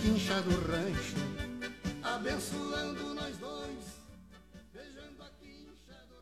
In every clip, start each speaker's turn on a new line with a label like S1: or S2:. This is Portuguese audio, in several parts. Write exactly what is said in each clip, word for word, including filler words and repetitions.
S1: Quincha do rancho, abençoando nós dois, beijando a quincha do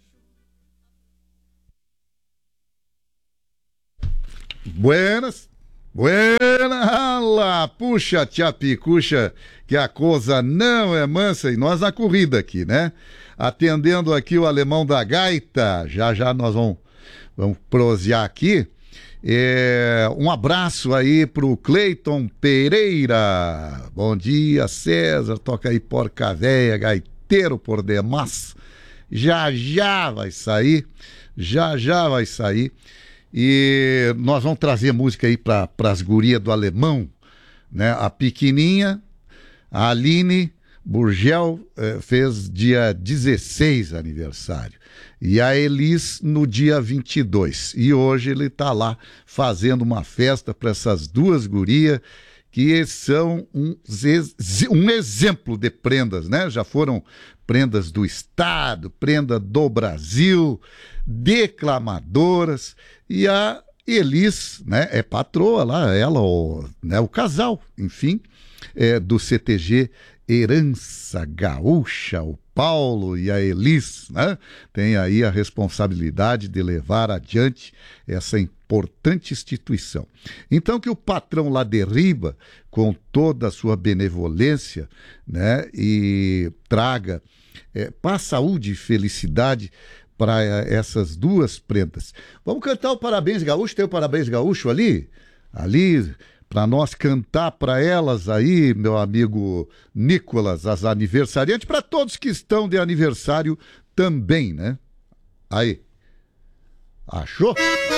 S1: rancho.
S2: Buenas, buenas, lá, puxa, tia Picucha, que a coisa não é mansa, e nós na corrida aqui, né? Atendendo aqui o alemão da gaita, já já nós vamos, vamos prosear aqui. É, um abraço aí pro Cleiton Pereira. Bom dia, César. Toca aí Porca Véia, gaiteiro por demais. Já já vai sair. Já já vai sair. E nós vamos trazer música aí para as gurias do alemão, né? A pequenininha, a Aline Burgel, eh, fez dia dezesseis aniversário. E a Elis no dia vinte e dois. E hoje ele está lá fazendo uma festa para essas duas gurias que são um, um exemplo de prendas, né? Já foram prendas do Estado, prenda do Brasil, declamadoras. E a Elis, né, é patroa lá, ela, o, né, o casal, enfim, é, do C T G Herança Gaúcha, o Paulo e a Elis, né? Tem aí a responsabilidade de levar adiante essa importante instituição. Então que o patrão lá de riba, com toda a sua benevolência, né, e traga é, paz, saúde e felicidade para essas duas prendas. Vamos cantar o Parabéns Gaúcho? Tem o Parabéns Gaúcho ali? Ali, para nós cantar para elas aí, meu amigo Nicolas, as aniversariantes, para todos que estão de aniversário também, né? Aí. Achou?